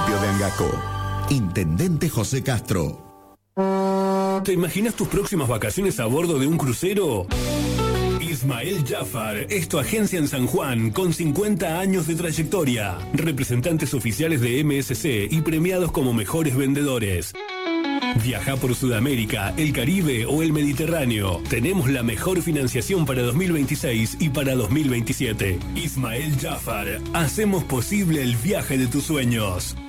Municipio de Angacó. Intendente José Castro. ¿Te imaginas tus próximas vacaciones a bordo de un crucero? Ismael Jafar es tu agencia en San Juan con 50 años de trayectoria, representantes oficiales de MSC y premiados como mejores vendedores. Viaja por Sudamérica, el Caribe o el Mediterráneo. Tenemos la mejor financiación para 2026 y para 2027. Ismael Jafar, hacemos posible el viaje de tus sueños.